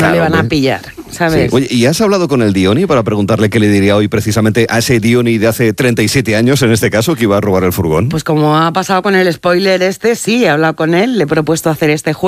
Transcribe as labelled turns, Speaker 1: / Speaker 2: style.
Speaker 1: Claro,
Speaker 2: le van a
Speaker 1: hombre.
Speaker 2: pillar, ¿sabes?
Speaker 1: Sí. Oye, ¿y has hablado con el Dioni para preguntarle qué le diría hoy precisamente a ese Dioni de hace 37 años, en este caso, que iba a robar el furgón?
Speaker 2: Pues como ha pasado con el spoiler sí, he hablado con él, le he propuesto hacer este juego.